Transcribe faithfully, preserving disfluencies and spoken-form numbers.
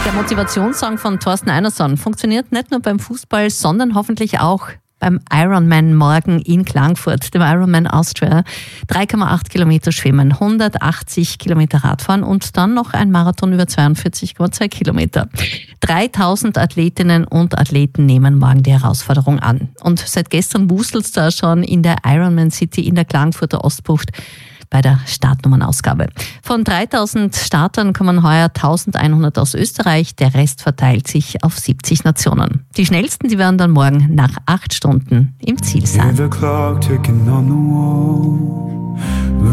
Der Motivationssong von Thorsten Einerson funktioniert nicht nur beim Fußball, sondern hoffentlich auch beim Ironman morgen in Klagenfurt, dem Ironman Austria. drei Komma acht Kilometer schwimmen, hundertachtzig Kilometer Radfahren und dann noch ein Marathon über zweiundvierzig Komma zwei Kilometer. dreitausend Athletinnen und Athleten nehmen morgen die Herausforderung an. Und seit gestern wuselt es da schon in der Ironman City in der Klagenfurter Ostbucht bei der Startnummernausgabe. Von dreitausend Startern kommen heuer eintausendeinhundert aus Österreich, der Rest verteilt sich auf siebzig Nationen. Die schnellsten, die werden dann morgen nach acht Stunden im Ziel sein.